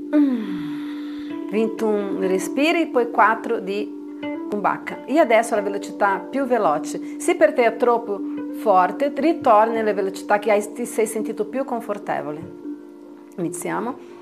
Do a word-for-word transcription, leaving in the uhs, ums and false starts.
ventuno respiri, poi quattro di con bacca. E adesso la velocità più veloce. Se per te è troppo forte, ritorni alla velocità che hai, ti sei sentito più confortevole. Iniziamo.